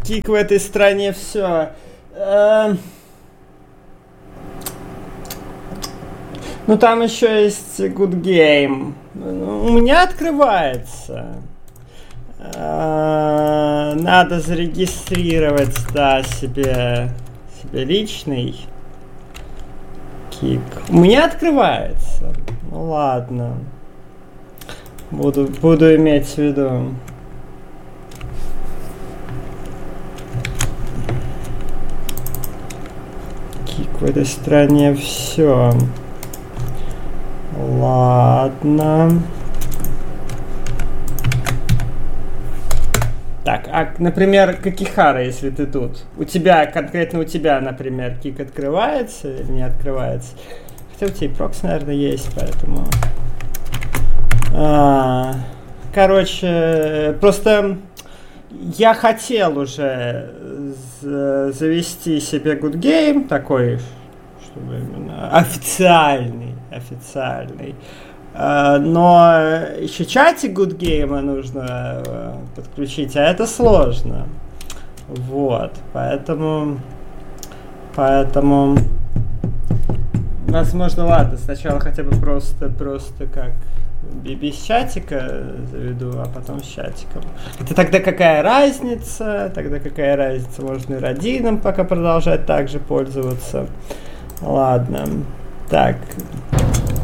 Кик в этой стране, все. Ну, там еще есть Good Game. У меня открывается. Надо зарегистрировать, да, себе личный Кик. У меня открывается. Ну, ладно. Буду иметь в виду. Кик в этой стране, все. Ладно. Так, например, Какихара, если ты тут. Конкретно у тебя, например, Кик открывается или не открывается? Хотя у тебя и прокс, наверное, есть, поэтому... Короче, просто я хотел уже завести себе Good Game, такой, чтобы именно официальный. Но еще чатик Good Game нужно подключить, а это сложно. Вот, поэтому, возможно, ладно, сначала хотя бы просто как без чатика заведу, а потом с чатиком. Это тогда какая разница? Можно и Родином пока продолжать так же пользоваться. Ладно. Так.